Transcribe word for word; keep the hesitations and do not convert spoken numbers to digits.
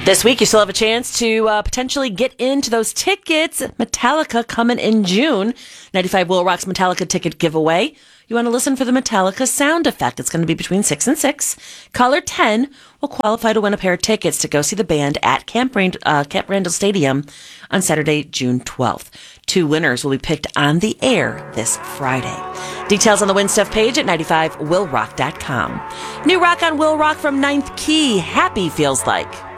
This week, you still have a chance to uh, potentially get into those tickets. Metallica coming in June. ninety-five Will Rock's Metallica ticket giveaway. You want to listen for the Metallica sound effect. It's going to be between six and six. Caller ten will qualify to win a pair of tickets to go see the band at Camp, Rand- uh, Camp Randall Stadium on Saturday, June twelfth. Two winners will be picked on the air this Friday. Details on the Win Stuff page at ninety-five will rock dot com. New rock on Will Rock from Ninth Key. Happy feels like.